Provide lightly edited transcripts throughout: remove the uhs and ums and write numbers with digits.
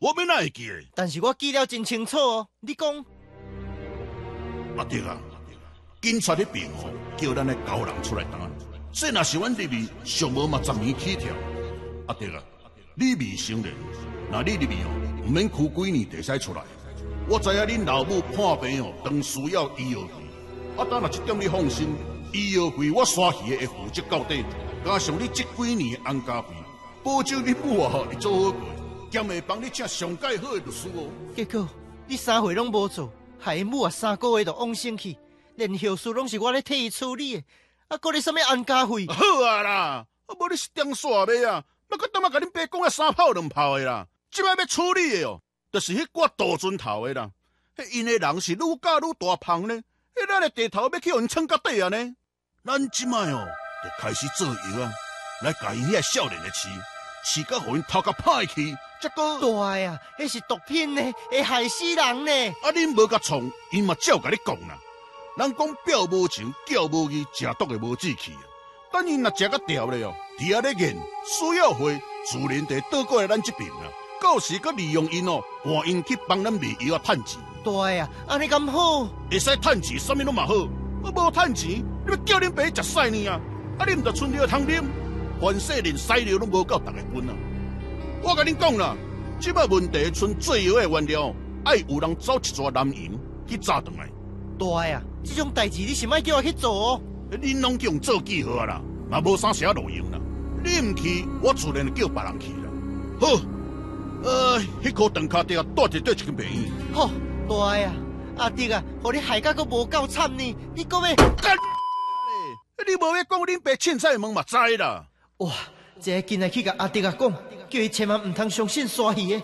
我要哪会记得？ 但是我记了真清楚哦。你讲， 阿德啊，警察迄边吼，叫咱的高人出来担。这若是阮入去上无嘛10年起跳。阿德啊，你未成年，那你入去哦，唔免哭几年就使出来。我知影恁老母破病哦，当需要医药费。啊，当若这点你放心，医药费我刷鱼会负责到底。加上你这几年的安家费，保证你母啊会做好过，兼会帮你请上介好的律师哦。 结果你啥货拢无做，害伊母啊3个月就往生去，连后事拢是我咧替伊处理的，啊，搁咧什么安家费？ 好啊啦，啊无你是点煞尾啊？那个当下甲恁爸讲啊3炮2炮的啦，即摆要处理的哦，就是迄挂大船头的啦。迄因的人是愈教愈大胖呢，迄咱的地头要去互因撑到底啊呢。咱即摆哦，就开始做药啊，来甲因遐少年的饲到互因头壳歹去，则个大呀，迄是毒品呢，会害死人呢。 啊，恁无甲创，因嘛照甲你讲啦。人讲表无情，叫无义，食毒的无志气啊。等因若食甲调咧哦，伫遐咧研，需要会自然地倒过来咱这边啦。到时佮利用因哦，换因去帮咱卖药啊趁钱。 大呀，安尼咁好？ 会使趁钱，啥物拢嘛好。我无趁钱，你要叫恁爸食屎呢啊？啊，你毋着剩尿通啉，凡世连屎尿拢无够逐个分啊！我甲恁讲啦，即摆问题剩做药的原料，爱有人走一撮南洋去炸转来。 大呀，这种代志你是莫叫我去做哦。 恁拢叫人做记号啊啦，嘛无啥写路用啦。你唔去，我自然就叫别人去啦。好，迄颗长脚钉带伫一间病院。 好，大呀，阿弟啊，互你害甲阁无够惨呢，你搁要干？你无要讲恁爸凊彩问嘛知啦。 哇，这今日去甲阿弟啊讲，叫伊千万唔通相信刷鱼的。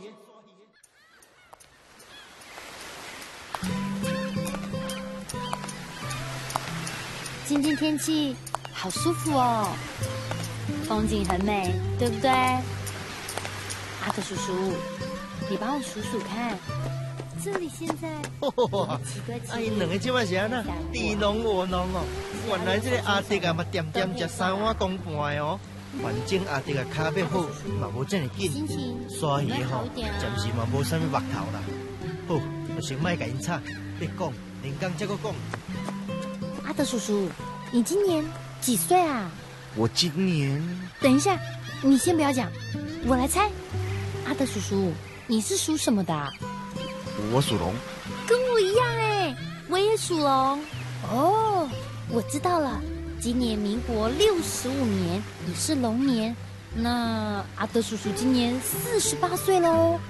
今天天气好舒服哦，风景很美，对不对？阿德叔叔，你帮我数数看，这里现在几个啊，因两个即摆是安那，你侬我侬哦。原来这个阿弟啊嘛点点食3碗公半的哦。反正阿弟啊脚要好，嘛无这么紧。刷鱼吼，暂时嘛无啥物目头啦。好，就先莫甲因吵，别讲，连讲再搁讲。 阿德叔叔，你今年几岁啊？ 我今年…… 等一下，你先不要讲，我来猜。阿德叔叔，你是属什么的啊？ 我属龙。 跟我一样哎，我也属龙。哦，我知道了，今年民国65年，你是龙年，那阿德叔叔今年48岁喽。